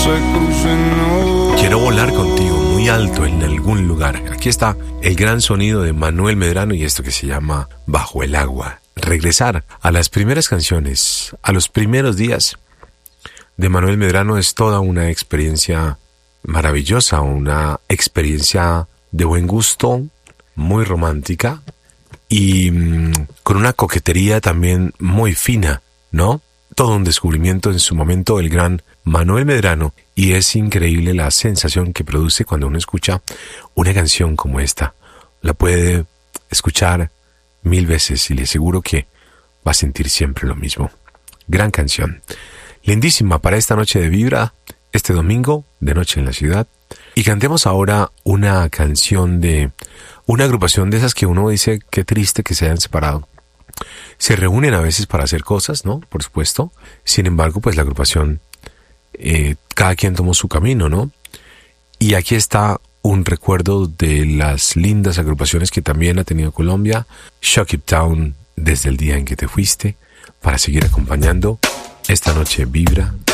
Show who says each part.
Speaker 1: Quiero volar contigo muy alto en algún lugar. Aquí está el gran sonido de Manuel Medrano y esto que se llama Bajo el Agua. Regresar a las primeras canciones, a los primeros días de Manuel Medrano es toda una experiencia maravillosa, una experiencia de buen gusto, muy romántica y con una coquetería también muy fina, ¿no? Todo un descubrimiento en su momento el gran Manuel Medrano, y es increíble la sensación que produce cuando uno escucha una canción como esta. La puede escuchar 1000 veces y le aseguro que va a sentir siempre lo mismo. Gran canción, lindísima para esta noche de Vibra, este domingo de Noche en la Ciudad. Y cantemos ahora una canción de una agrupación de esas que uno dice qué triste que se hayan separado. Se reúnen a veces para hacer cosas, ¿no? Por supuesto. Sin embargo, pues la agrupación, cada quien tomó su camino, ¿no? Y aquí está un recuerdo de las lindas agrupaciones que también ha tenido Colombia. Shock It Down, Desde el Día en que te fuiste, para seguir acompañando esta noche Vibra